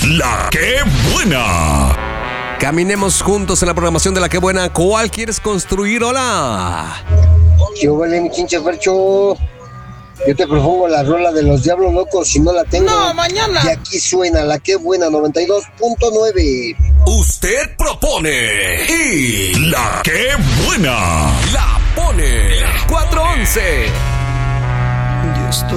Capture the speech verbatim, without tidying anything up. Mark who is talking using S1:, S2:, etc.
S1: La Que Buena.
S2: Caminemos juntos en la programación de La Que Buena. ¿Cuál quieres construir? Hola.
S3: Yo vale mi chinche Fercho. Yo te propongo la rola de los Diablos Locos si no la tengo.
S4: No, mañana.
S3: Y aquí suena La Que Buena noventa y dos punto nueve.
S1: Usted propone y La Que Buena
S2: la pone cuatro once.
S5: Y estoy